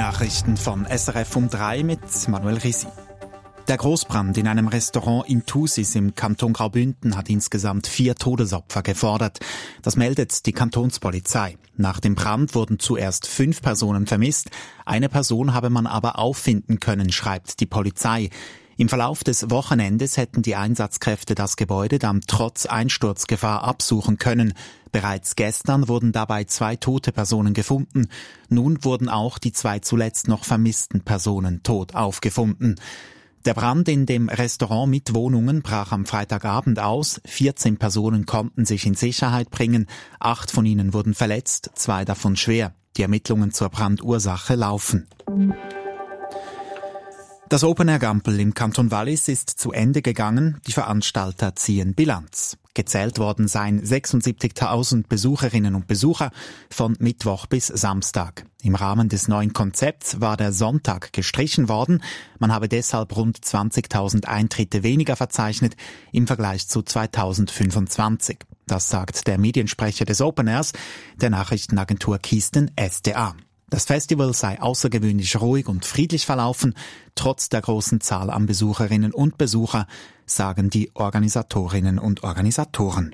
Nachrichten von SRF um 3 mit Manuel Risi. Der Großbrand in einem Restaurant in Thusis im Kanton Graubünden hat insgesamt 4 Todesopfer gefordert. Das meldet die Kantonspolizei. Nach dem Brand wurden zuerst 5 Personen vermisst. Eine Person habe man aber auffinden können, schreibt die Polizei. Im Verlauf des Wochenendes hätten die Einsatzkräfte das Gebäude dann trotz Einsturzgefahr absuchen können. Bereits gestern wurden dabei 2 tote Personen gefunden. Nun wurden auch die 2 zuletzt noch vermissten Personen tot aufgefunden. Der Brand in dem Restaurant mit Wohnungen brach am Freitagabend aus. 14 Personen konnten sich in Sicherheit bringen. 8 von ihnen wurden verletzt, 2 davon schwer. Die Ermittlungen zur Brandursache laufen. Das Open Air Gampel im Kanton Wallis ist zu Ende gegangen. Die Veranstalter ziehen Bilanz. Gezählt worden seien 76.000 Besucherinnen und Besucher von Mittwoch bis Samstag. Im Rahmen des neuen Konzepts war der Sonntag gestrichen worden. Man habe deshalb rund 20.000 Eintritte weniger verzeichnet im Vergleich zu 2025. Das sagt der Mediensprecher des Open Airs, der Nachrichtenagentur Kisten SDA. Das Festival sei außergewöhnlich ruhig und friedlich verlaufen, trotz der großen Zahl an Besucherinnen und Besucher, sagen die Organisatorinnen und Organisatoren.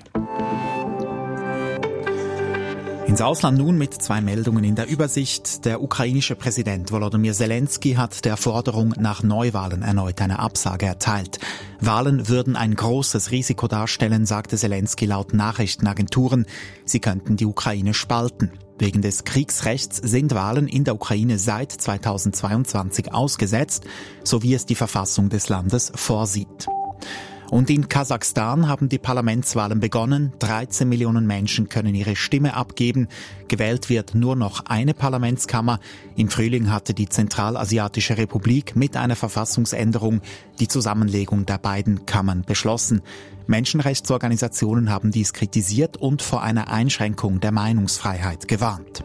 Ins Ausland nun mit 2 Meldungen in der Übersicht. Der ukrainische Präsident Volodymyr Zelensky hat der Forderung nach Neuwahlen erneut eine Absage erteilt. Wahlen würden ein großes Risiko darstellen, sagte Zelensky laut Nachrichtenagenturen. Sie könnten die Ukraine spalten. Wegen des Kriegsrechts sind Wahlen in der Ukraine seit 2022 ausgesetzt, so wie es die Verfassung des Landes vorsieht. Und in Kasachstan haben die Parlamentswahlen begonnen. 13 Millionen Menschen können ihre Stimme abgeben. Gewählt wird nur noch eine Parlamentskammer. Im Frühling hatte die Zentralasiatische Republik mit einer Verfassungsänderung die Zusammenlegung der beiden Kammern beschlossen. Menschenrechtsorganisationen haben dies kritisiert und vor einer Einschränkung der Meinungsfreiheit gewarnt.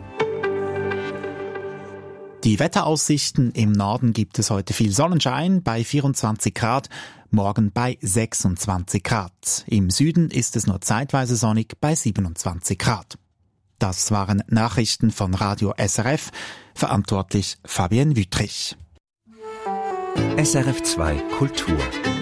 Die Wetteraussichten: im Norden gibt es heute viel Sonnenschein bei 24 Grad, morgen bei 26 Grad. Im Süden ist es nur zeitweise sonnig bei 27 Grad. Das waren Nachrichten von Radio SRF, verantwortlich Fabienne Wüttrich. SRF 2 Kultur.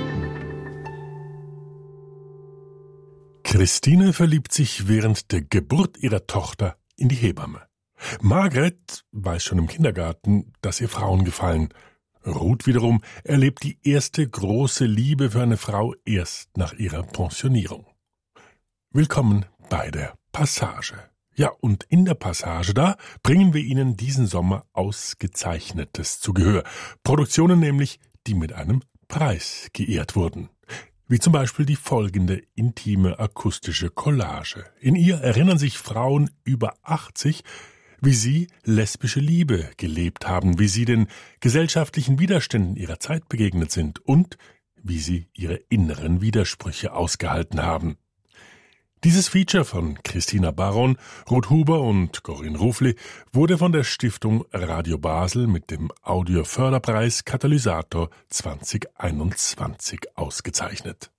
Christine verliebt sich während der Geburt ihrer Tochter in die Hebamme. Margret weiß schon im Kindergarten, dass ihr Frauen gefallen. Ruth wiederum erlebt die erste große Liebe für eine Frau erst nach ihrer Pensionierung. Willkommen bei der Passage. Ja, und in der Passage, da bringen wir Ihnen diesen Sommer Ausgezeichnetes zu Gehör. Produktionen nämlich, die mit einem Preis geehrt wurden. Wie zum Beispiel die folgende intime akustische Collage. In ihr erinnern sich Frauen über 80, wie sie lesbische Liebe gelebt haben, wie sie den gesellschaftlichen Widerständen ihrer Zeit begegnet sind und wie sie ihre inneren Widersprüche ausgehalten haben. Dieses Feature von Christina Baron, Ruth Huber und Corinne Rufli wurde von der Stiftung Radio Basel mit dem Audioförderpreis Katalysator 2021 ausgezeichnet.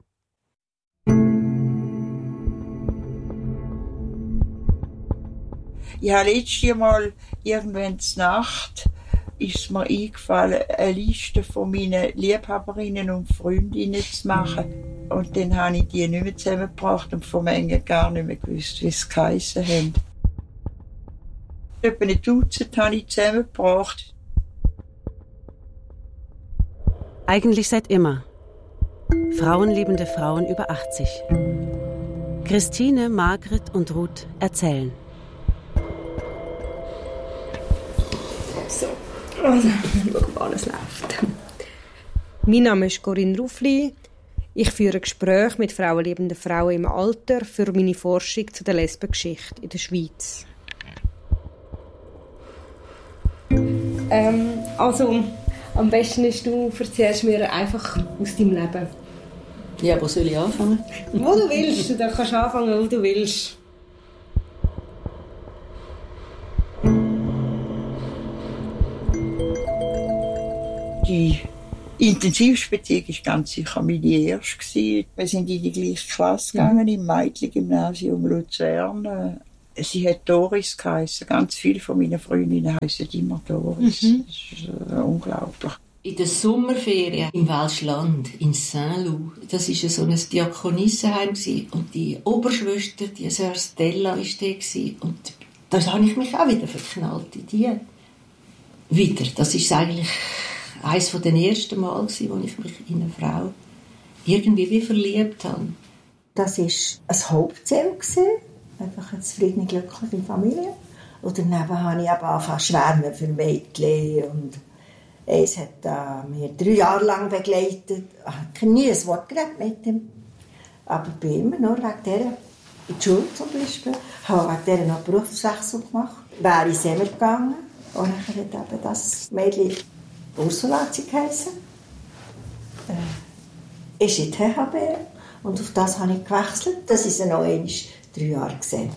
Ich habe letztes Mal irgendwann zur Nacht ist mir eingefallen, eine Liste von meinen Liebhaberinnen und Freundinnen zu machen. Und dann habe ich die nicht mehr zusammengebracht und von manchen gar nicht mehr gewusst, wie sie geheissen haben. Etwa ein Dutzend habe ich zusammengebracht. Eigentlich seit immer. Frauenliebende Frauen über 80. Christine, Margret und Ruth erzählen. So, also schauen, ob alles läuft. Mein Name ist Corinne Rufli. Ich führe Gespräche mit frauenliebenden Frauen im Alter für meine Forschung zu der Lesbengeschichte in der Schweiz. Also, am besten ist, du erzählst mir einfach aus deinem Leben. Ja, wo soll ich anfangen? Wo du willst, du kannst anfangen, wo du willst. Die intensivste Beziehung war ganz sicher meine erste. Wir sind in die gleiche Klasse gegangen, im Mädchengymnasium Luzern. Sie hat Doris geheissen. Ganz viele von meinen Freundinnen heissen immer Doris. Das ist unglaublich. In der Sommerferien im Welschland, in Saint-Loup, das war so ein Diakonissenheim und die Oberschwester, die Sœur Stella, war da und da habe ich mich auch wieder verknallt in die. Wieder. Das war eigentlich eines der ersten Mal, wo ich mich in eine Frau irgendwie wie verliebt habe. Das war ein Hauptziel, einfach eine zufriedene, glückliche Familie. Und daneben habe ich angefangen zu schwärmen für Mädchen. Und es hat mir 3 Jahre lang begleitet. Ich habe nie ein Wort geredet mit ihm. Aber ich bin immer nur wegen dieser, in die Schule zum Beispiel, habe wegen dieser noch Berufswechsel gemacht. Wäre ich selber gegangen. Und dann hat eben das Mädchen Ursula geheissen. Ist in THB. Und auf das habe ich gewechselt. Das ist noch einmal 3 Jahre gesehen.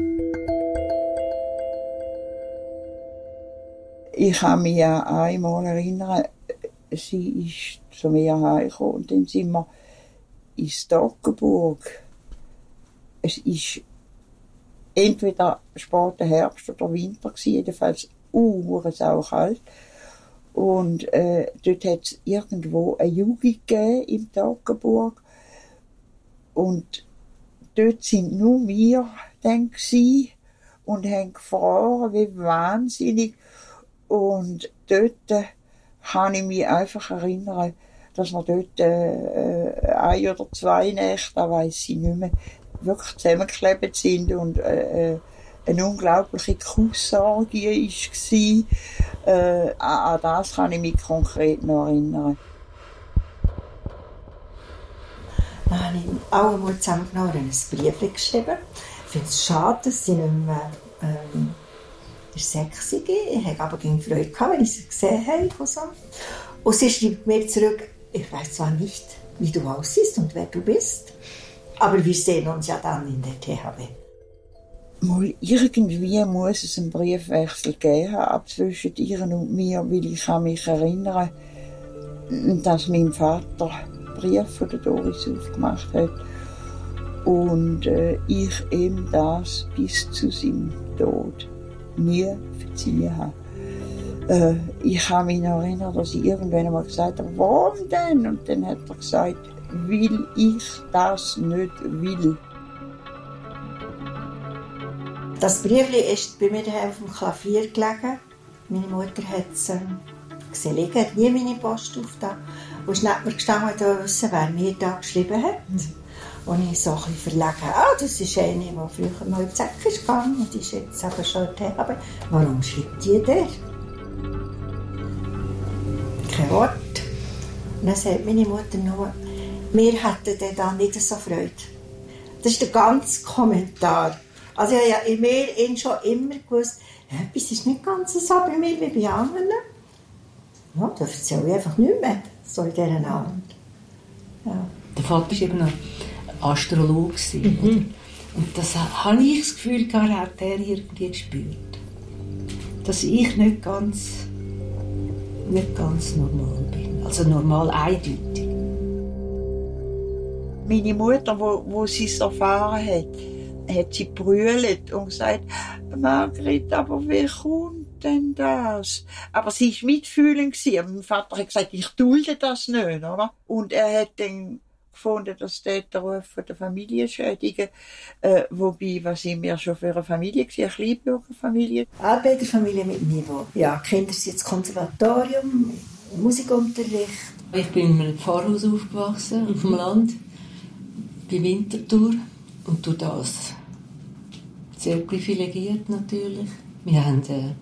Ich kann mich an einmal erinnern, sie ist zu mir heimgekommen und dann sind wir in Stockenburg. Es war entweder später Herbst oder Winter, jedenfalls saukalt. Und dort hat es irgendwo eine Jugend gegeben in Stockenburg. Und dort sind nur wir dann gewesen und haben gefroren wie wahnsinnig. Und dort kann ich mich einfach erinnern, dass wir dort 1 oder 2 Nächte, da weiss ich nicht mehr, wirklich zusammengeklebt sind und eine unglaubliche Kussorgie war. An das kann ich mich konkret noch erinnern. Dann habe ich alle mal zusammengenommen und ein Brief geschrieben. Ich finde es schade, dass sie nicht mehr der 6. Ich hatte aber Freude gehabt, wenn ich sie gesehen habe. Und sie schreibt mir zurück, ich weiß zwar nicht, wie du aussiehst und wer du bist, aber wir sehen uns ja dann in der THW. Mal irgendwie muss es einen Briefwechsel geben zwischen ihr und mir, weil ich kann mich erinnern, dass mein Vater Brief von der Doris aufgemacht hat und ich ihm das bis zu seinem Tod nie verziehen habe. Ich kann mich noch erinnern, dass ich irgendwann einmal gesagt habe, warum denn? Und dann hat er gesagt, weil ich das nicht will. Das Briefchen ist bei mir auf dem Klavier gelegen. Meine Mutter hat es gesehen liegen, hat nie meine Post aufgetan. Und ist neben mir gestanden und wollte wissen, wer mir da geschrieben hat. Und ich so ein bisschen verlegen, das ist eine, die früher mal in die Säcke ist gegangen und die ist jetzt aber schon THB. Warum schreibt die der? Kein Wort. Und dann sagt meine Mutter nur, wir hätten dann nicht so Freude. Das ist der ganze Kommentar. Also ich habe ja in mir schon immer gewusst, etwas ist nicht ganz so bei mir wie bei anderen. Ja, da erzähle ich einfach nicht mehr, so in dieser Art. Ja. Der Vater war eben noch Astrologe. Und das habe ich das Gefühl, hat er irgendwie gespürt. Dass ich nicht ganz normal bin. Also normal eindeutig. Meine Mutter, wo sie es erfahren hat sie brüllt und gesagt, Margret, aber wie kommt denn das? Aber sie war mitfühlend. Mein Vater hat gesagt, ich dulde das nicht, oder? Und er hat dann gefunden, dass dort der Ruf von der Familienschädigung, wobei, was sind wir schon für eine Familie gewesen, eine Kleinbürgerfamilie? Arbeiterfamilie mit Niveau. Ja, Kinder sind ins Konservatorium, Musikunterricht. Ich bin in einem Pfarrhaus aufgewachsen, auf dem Land, bei Winterthur. Und durch das sehr privilegiert natürlich. Wir haben ein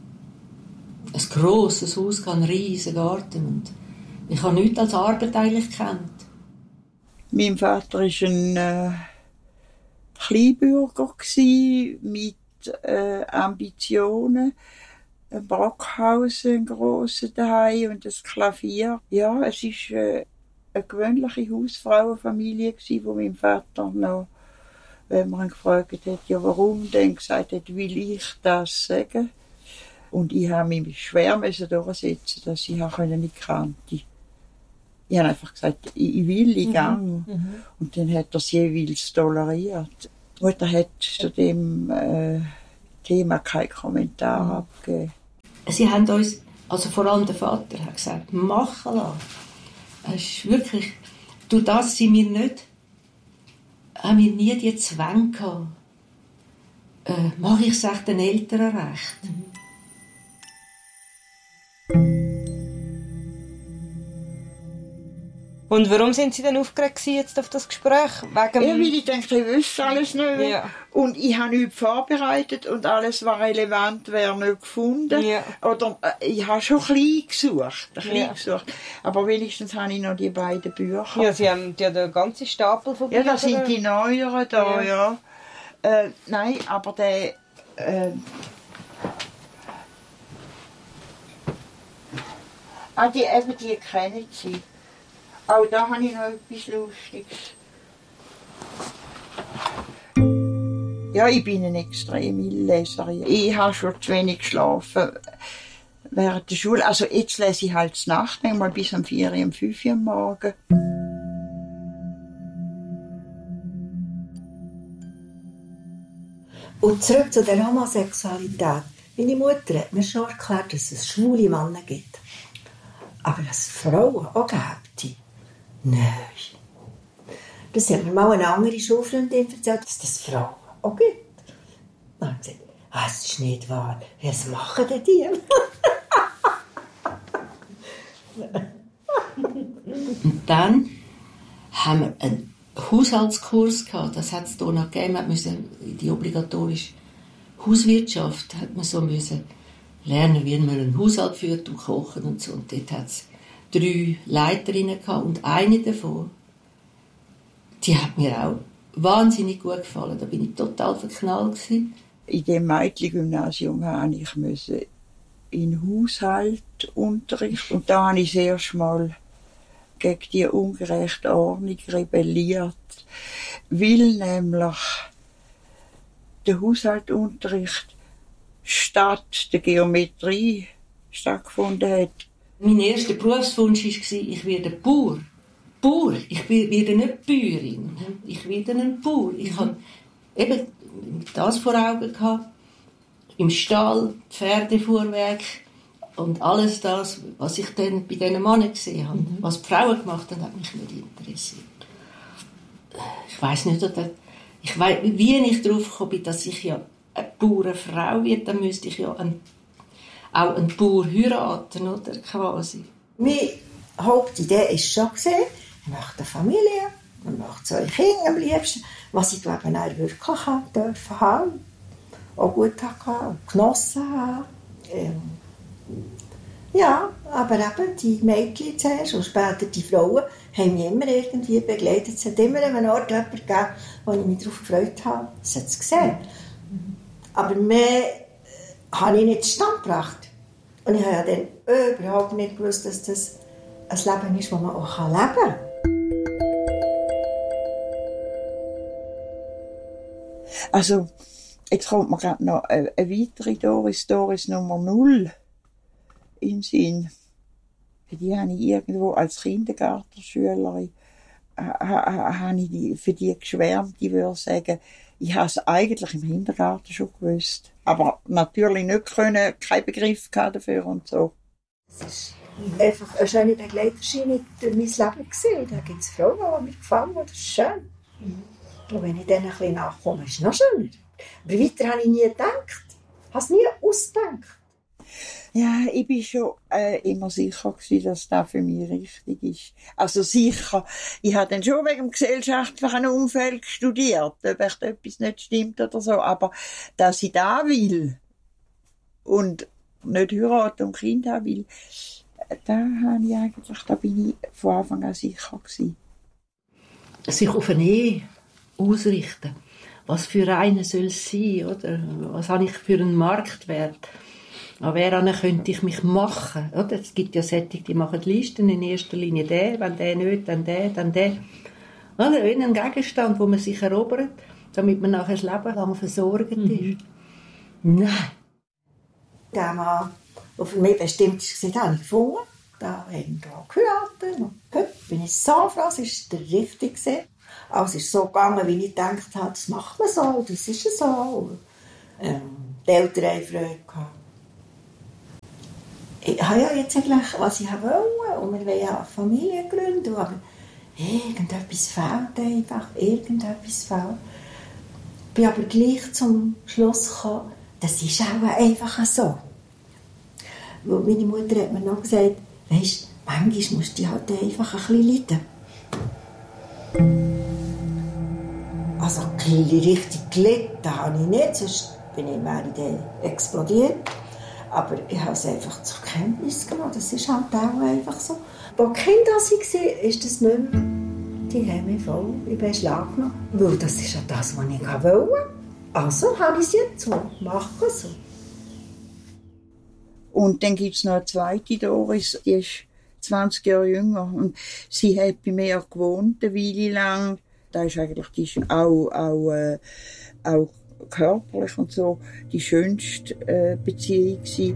grosses Haus, einen riesigen Garten. Und ich habe nichts als Arbeit eigentlich gekannt. Mein Vater war ein Kleinbürger mit Ambitionen. Ein Brockhaus, ein grosses daheim und ein Klavier. Ja, es war eine gewöhnliche Hausfrauenfamilie, wo mein Vater noch, wenn man ihn gefragt hat, ja warum, dann gesagt hat, will ich das sagen. Und ich habe mich schwer durchsetzen, dass ich nicht kannte. Ich habe einfach gesagt, ich will, ich gehe. Und dann hat er es jeweils toleriert. Die Mutter hat zu dem Thema keinen Kommentar abgegeben. Sie haben uns, also vor allem der Vater, hat gesagt, machen lassen. Es ist wirklich, durch das sind wir nicht, haben wir nie die Zwänge gehabt. Mache ich es echt den Eltern recht? Und warum sind Sie denn aufgeregt jetzt auf das Gespräch? Wegen... Ja, weil ich denke, ich wüsste alles nicht. Ja. Und ich habe nichts vorbereitet und alles, was relevant wäre, nicht gefunden. Ja. Oder ich habe schon ein bisschen gesucht. Aber wenigstens habe ich noch die beiden Bücher. Ja, Sie haben ja den ganzen Stapel von Ja, Büchern. das sind die neueren da, ja. Nein, aber der... die kennen Sie. Auch da habe ich noch etwas Lustiges. Ja, ich bin eine extreme Leserin. Ich habe schon zu wenig geschlafen während der Schule. Also jetzt lese ich halt Nacht, manchmal bis um 4 Uhr, um 5 Uhr am Morgen. Und zurück zu der Homosexualität. Meine Mutter hat mir schon erklärt, dass es schwule Männer gibt. Aber dass es Frauen auch gibt. Nein. Das hat mir mal eine andere Schulfreundin erzählt, dass das Frauen auch gibt. Dann hat sie gesagt, das ist nicht wahr. Was machen denn die? Und dann haben wir einen Haushaltskurs gehabt. Das hat es hier noch gegeben. Man musste die obligatorische Hauswirtschaft hat man so müssen lernen, wie man einen Haushalt führt und kochen und so. Und dort hat es 3 Leiterinnen gehabt und eine davon, die hat mir auch wahnsinnig gut gefallen. Da bin ich total verknallt gewesen. In dem Mädchengymnasium musste ich in Haushaltunterricht und da habe ich das erste Mal gegen die ungerechte Ordnung rebelliert, weil nämlich der Haushaltunterricht statt der Geometrie stattgefunden hat. Mein erster Berufswunsch war, ich werde Bauer. Bauer. Ich werde nicht Bäuerin. Ich werde ein Bauer. Ich habe eben das vor Augen gehabt. Im Stall, Pferdefuhrwerk und alles das, was ich dann bei diesen Männern gesehen habe. Was die Frauen gemacht haben, hat mich nicht interessiert. Ich weiss nicht, wie ich darauf gekommen bin, dass ich ja eine Bauernfrau werde, dann müsste ich ja auch einen Bauer heiraten, oder? Quasi. Meine Hauptidee war schon, ich möchte eine Familie, ich möchte 2 Kinder am liebsten, was ich glaube ich wirklich haben, auch gut haben und genossen haben. Ja, aber eben die Mädchen zuerst und später die Frauen haben mich immer irgendwie begleitet. Es hat immer an einem Ort jemanden gegeben, wo ich mich darauf gefreut habe. Das hat es gesehen. Aber mehr habe ich nicht zustande gebracht. Und ich habe ja dann überhaupt nicht gewusst, dass das ein Leben ist, das man auch leben kann. Also, jetzt kommt mir gerade noch eine weitere Doris Nummer 0 in den Sinn. Die habe ich irgendwo als Kindergartenschülerin für die geschwärmt. Ich würde sagen, ich habe es eigentlich im Kindergarten schon gewusst. Aber natürlich nicht können, keinen Begriff dafür und so. Es war einfach eine schöne Begleiterscheinung durch mein Leben gewesen. Da gibt es Frauen, die mir gefallen, das ist schön. Und wenn ich dann ein bisschen nachkomme, ist es noch schöner. Aber weiter habe ich nie gedacht. Ich habe es nie ausgedacht. Ja, ich war schon immer sicher gewesen, dass das für mich richtig ist. Also sicher. Ich habe dann schon wegen dem gesellschaftlichen Umfeld studiert, ob echt etwas nicht stimmt oder so. Aber dass ich da will und nicht heiraten und Kind haben will, da bin ich von Anfang an sicher gewesen. Sich auf eine Ehe ausrichten. Was für eine soll es sein, oder? Was habe ich für einen Marktwert? An wer könnte ich mich machen? Oder? Es gibt ja solche, die machen Listen, in erster Linie der, wenn der nicht, dann der, dann der. Oder? Wie ein Gegenstand, wo man sich erobert, damit man nachher das Leben lang versorgt ist. Nein. Der Mann, der für mich bestimmt war, habe ich gefunden. Da haben wir geheiratet. Heute bin ich so froh, es war der Richtige. Alles ist so gegangen, wie ich gedacht habe, das macht man so, das ist so. Die Eltern haben Freude gehabt. Ich habe ja jetzt eigentlich, was ich wollte, und wir wollen ja eine Familie gründen, aber irgendetwas fehlt einfach, irgendetwas fehlt. Ich bin aber gleich zum Schluss gekommen, das ist auch einfach so. Weil meine Mutter hat mir noch gesagt, weisst, manchmal musst du halt einfach ein bisschen leiden. Also richtig gelitten habe ich nicht, sonst wäre ich explodiert. Aber ich habe es einfach zur Kenntnis genommen. Das ist halt auch einfach so. Als Kind war, ist das nicht mehr. Die haben mich voll in Beschlag genommen. Weil das ist ja das, was ich wollte. Also habe ich es jetzt so. Mache so. Und dann gibt es noch eine zweite Doris, die ist 20 Jahre jünger. Und sie hat bei mir gewohnt, eine Weile lang. Die ist auch körperlich und so die schönste Beziehung gewesen.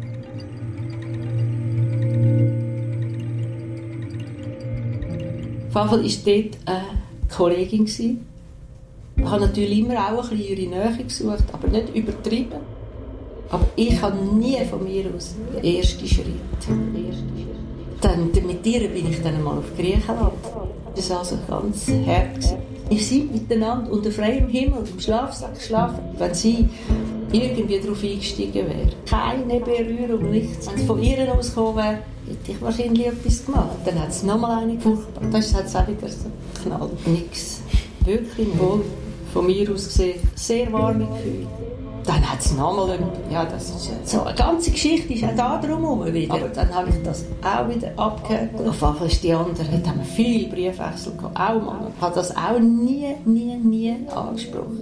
Favel war dort eine Kollegin. Ich habe natürlich immer auch ein bisschen ihre Nähe gesucht, aber nicht übertrieben. Aber ich habe nie von mir aus den ersten Schritt. Dann, mit ihr bin ich dann mal auf Griechenland. Das war also ganz hart. Wir sind miteinander unter freiem Himmel im Schlafsack geschlafen. Wenn sie irgendwie darauf eingestiegen wäre, keine Berührung, nichts. Wenn es von ihr ausgekommen wäre, hätte ich wahrscheinlich etwas gemacht. Dann hat es nochmal eine furchtbar. Das hat es auch wieder so geknallt. Nichts. Wirklich wohl von mir aus gesehen sehr warme Gefühle. Dann hat es nochmal, ja, das ist so eine ganze Geschichte, ist auch da drumherum wieder. Aber dann habe ich das auch wieder abgehört. Auf jeden Fall ist die andere, da haben wir viele Briefwechsel gehabt, auch mal. Ich habe das auch nie angesprochen.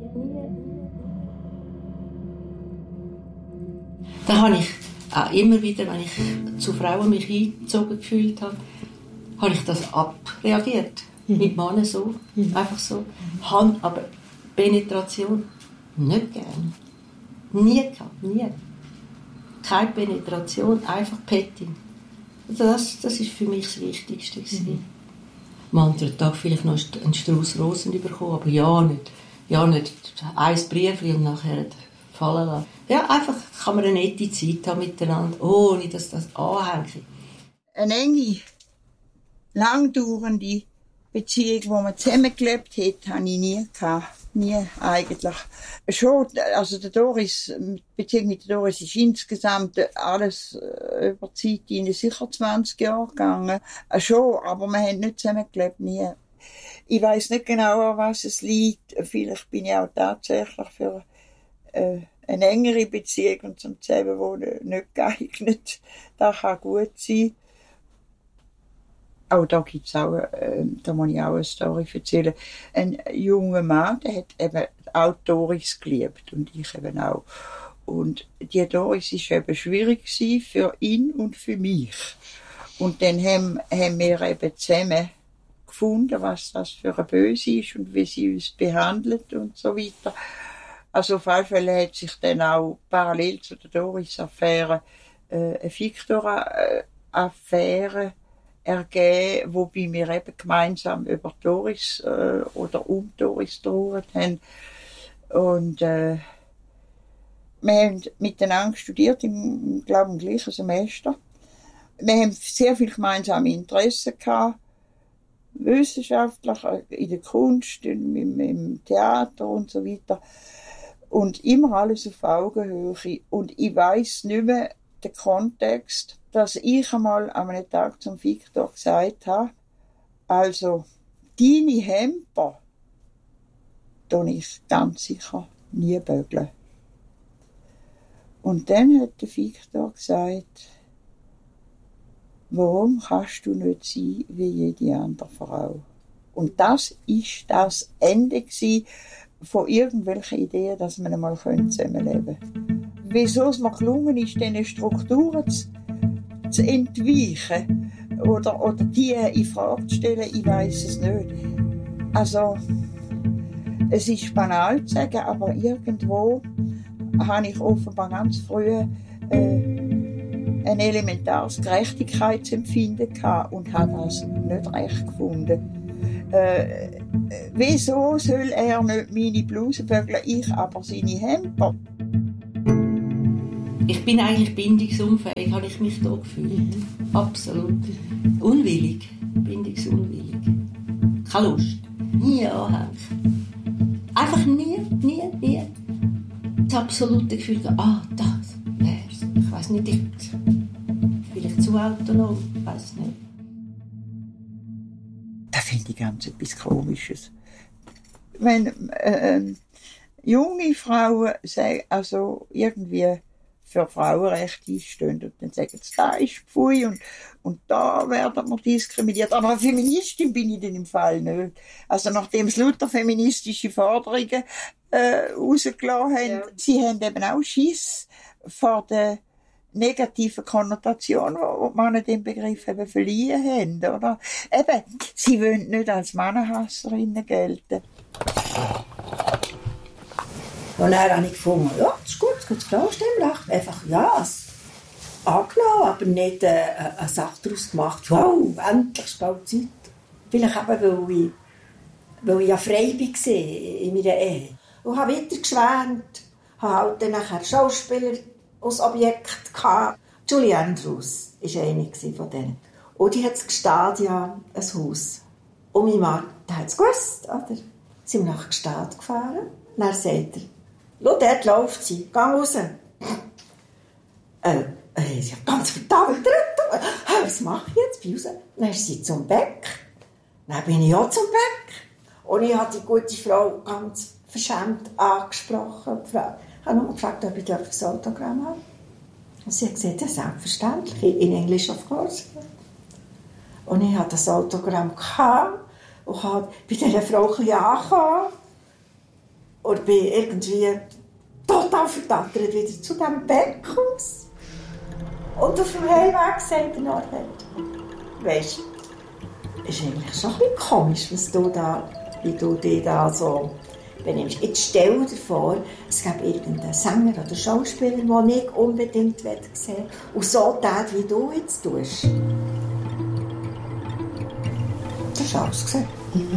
Dann habe ich auch immer wieder, wenn ich zu Frauen mich eingezogen gefühlt habe, habe ich das abreagiert. Mit Männern so, einfach so. Habe aber Penetration nicht gerne. Nie gehabt, nie. Keine Penetration, einfach Petting. Das war für mich das Wichtigste. Am anderen Tag vielleicht noch einen Strauß Rosen bekommen, aber ja nicht ein Briefchen und nachher fallen lassen. Ja, einfach kann man eine nette Zeit haben miteinander, ohne dass das anhängt. Eine enge, langdauernde Beziehung, wo man zusammengelebt hat, habe ich nie gehabt. Nie eigentlich. Schon, also die Beziehung mit der Doris ist insgesamt alles über die Zeit sicher 20 Jahre gegangen. Schon, aber wir haben nicht zusammengelebt, nie. Ich weiss nicht genau, an was es liegt. Vielleicht bin ich auch tatsächlich für eine engere Beziehung und zum Zusammenwohnen nicht geeignet. Das kann gut sein. Auch da gibt's auch, da muss ich auch eine Story erzählen. Ein junger Mann, der hat eben auch Doris geliebt und ich eben auch. Und die Doris war eben schwierig gewesen für ihn und für mich. Und dann haben wir eben zusammen gefunden, was das für eine Böse ist und wie sie uns behandelt und so weiter. Also auf alle Fälle hat sich dann auch parallel zu der Doris-Affäre eine Victor-Affäre ergeben, wobei wir eben gemeinsam über Doris oder um Doris trauert haben. Und wir haben miteinander studiert, im gleichen Semester. Wir haben sehr viel gemeinsame Interessen gehabt, wissenschaftlich, in der Kunst, im Theater und so weiter. Und immer alles auf Augenhöhe. Und ich weiss nicht mehr den Kontext, dass ich einmal an einem Tag zum Victor gesagt habe, also, deine Hemper tue ich ganz sicher nie bügeln. Und dann hat der Victor gesagt, warum kannst du nicht sein wie jede andere Frau? Und das ist das Ende von irgendwelchen Ideen, dass man einmal zusammenleben können. Wieso es mir gelungen ist, diese Strukturen zu entweichen oder die in Frage zu stellen, ich weiss es nicht. Also, es ist banal zu sagen, aber irgendwo habe ich offenbar ganz früh ein elementares Gerechtigkeitsempfinden gehabt und habe das nicht recht gefunden. Wieso soll er nicht meine Bluse bügeln, ich aber seine Hemder? Ich bin eigentlich bindungsunfähig, habe ich mich da gefühlt. Absolut. Unwillig. Bindungsunwillig. Keine Lust. Nie anhängen. Einfach nie. Das absolute Gefühl, das wär's. Ich weiss nicht, vielleicht zu autonom, ich weiss nicht. Das finde ich ganz etwas Komisches. Wenn junge Frauen sagen, also irgendwie für Frauenrechte einstehen und dann sagen sie, da ist Pfui und da werden wir diskriminiert. Aber eine Feministin bin ich dann im Fall nicht. Also nachdem es lauter feministische Forderungen rausgelassen haben, sie haben eben auch Schiss vor der negativen Konnotation, die Männer den Begriff eben verliehen haben, oder? Eben, sie wollen nicht als Mannenhasserinnen gelten. Und dann habe ich gefunden, ja, das ist gut, das Frauenstimmrecht. Einfach, ja, es angenommen, aber nicht eine Sache daraus gemacht. Wow, endlich ist bald Zeit. Vielleicht eben, weil ich ja frei war in meiner Ehe. Und habe weiter geschwärmt, habe halt dann nachher Schauspieler als Objekt gehabt. Julie Andrews war eine von denen. Und die hat das Gstadia, ein Haus. Und mein Mann, der hat es gewusst, oder? Sind wir nach Gstaad gefahren. Dann sagt er, schau, dort läuft sie, geh raus. Ich habe ganz verdammt drüber. Was mache ich jetzt? Bin raus. Dann ist sie zum Bäck. Dann bin ich auch zum Bäck. Und ich habe die gute Frau ganz verschämt angesprochen. Ich habe nur gefragt, ob ich ein Autogramm habe. Und sie hat gesagt, ja, selbstverständlich, in Englisch of course. Und ich hatte das Autogramm gehabt und habe bei dieser Frau ein bisschen angekommen. Und bin irgendwie total verdattert wieder zu diesem Bäckhaus. Und auf dem Heimweg sagt der Norbert, weisst du, ist eigentlich schon ein bisschen komisch, wie du dich da so benimmst. Jetzt stell dir vor, es gäbe irgendeinen Sänger oder Schauspieler, den ich unbedingt sehen will, und so tät, wie du jetzt tust. Das ist alles gesehen.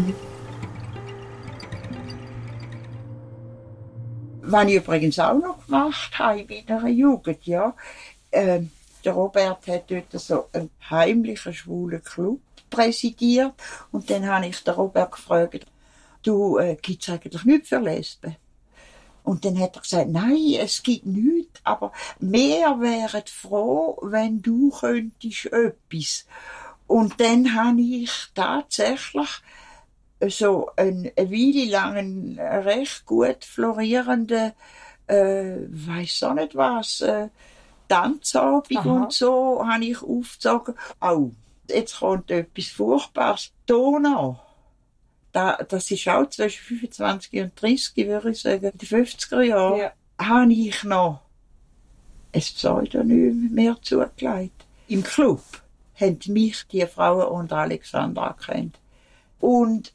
Was ich übrigens auch noch gemacht habe in meiner Jugend, ja. Der Robert hat dort so einen heimlichen schwulen Club präsidiert. Und dann habe ich den Robert gefragt, du, gibt's eigentlich nichts für Lesben? Und dann hat er gesagt, nein, es gibt nichts, aber wir wären froh, wenn du könntest etwas. Und dann habe ich tatsächlich so eine Weile lang einen recht gut florierenden, weiss auch nicht was, Tanzabend und so, habe ich aufgezogen. Oh, jetzt kommt etwas Furchtbares. Donau. Das ist auch zwischen 25 und 30, würde ich sagen. In den 50er Jahren habe ich noch ein Pseudonym mehr zugelegt. Im Club haben mich die Frauen und Alexandra kennt. Und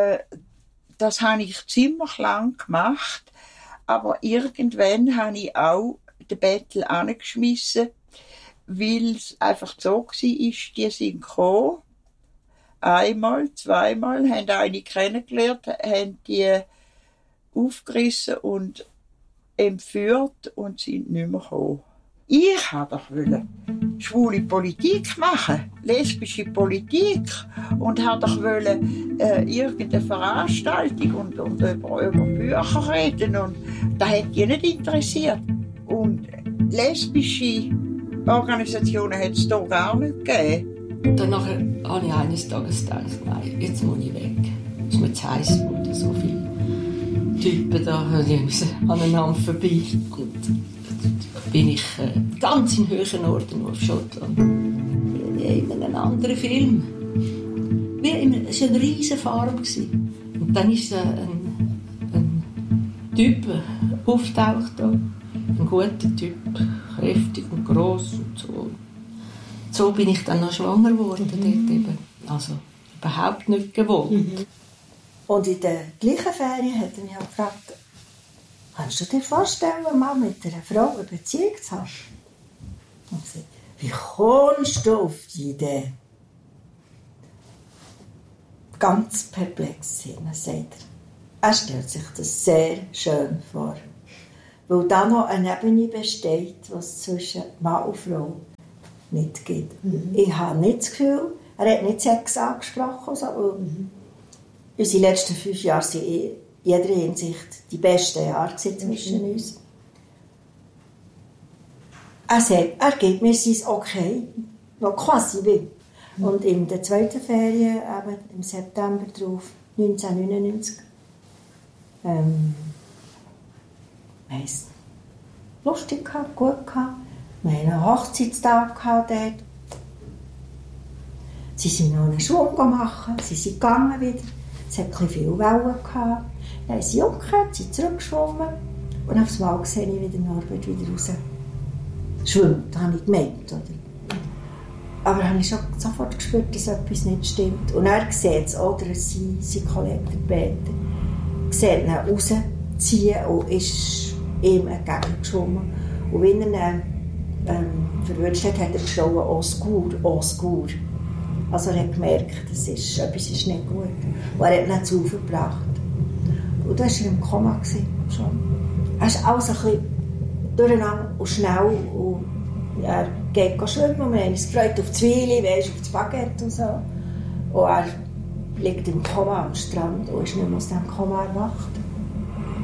das habe ich ziemlich lang gemacht, aber irgendwann habe ich auch den Bettel angeschmissen, weil es einfach so war, die sind gekommen, einmal, zweimal, haben eine kennengelernt, haben die aufgerissen und entführt und sind nicht mehr gekommen. Ich wollte doch schwule Politik machen, lesbische Politik, und wollte irgendeine Veranstaltung und über Bücher reden, und das hat die nicht interessiert. Und lesbische Organisationen hat es hier gar nicht gegeben. Danach habe ich eines Tages gedacht, nein, jetzt muss ich weg. Es ist mir zu heiß geworden, so viele Typen da aneinander vorbei. Und bin ich ganz in höheren Orten auf Schottland. Wie in einem anderen Film. Es war eine riesige Farm. Und dann ist ein Typ auftaucht da. Ein guter Typ, kräftig und gross und so. So bin ich dann noch schwanger geworden dort eben. Also überhaupt nicht gewollt. Und in der gleichen Ferien hat er mich auch gefragt, kannst du dir vorstellen, mal mit einer Frau eine Beziehung zu haben? Und ich sagte, wie kommst du auf die Idee? ganz perplex sind, sagt er. Er stellt sich das sehr schön vor. Weil da noch eine Ebene besteht, was zwischen Mann und Frau nicht gibt. Ich habe nicht das Gefühl, er hat nicht Sex angesprochen. So. Unsere letzten 5 Jahre waren in jeder Hinsicht die besten Jahre zwischen uns. Er sagt, er gibt mir sein Okay, noch quasi will. Und in der zweiten Ferien, eben im September drauf, 1999, weiss, lustig gehabt, gut gehabt. Wir hatten einen Hochzeitstag dort. Sie sind noch einen Schwung machen, sie sind gegangen wieder. Es hat ein bisschen viele Wellen gehabt. Dann sind sie umgekehrt, sind zurückgeschwommen. Und auf einmal sehe ich wieder Norbert wieder raus. Schwimmt, habe ich gemeint, oder? Aber habe ich schon sofort gespürt, dass etwas nicht stimmt. Und er sieht es, oder sein Kollege, der Peter, sieht ihn rausziehen und ist ihm entgegengeschwommen. Und wenn er ihn verwünscht hat, hat er geschrien, «Osgur, Osgur». Also er hat gemerkt, etwas ist nicht gut. Und er hat ihn zu Ufer gebracht. Und da war er im Koma. Schon. Er ist alles ein bisschen durcheinander und schnell. Und er geht schwimmen und wir haben uns gefreut auf die Weile, auf das Baguette und so. Und er liegt im Koma am Strand und ist nicht mehr aus dem Koma erwacht.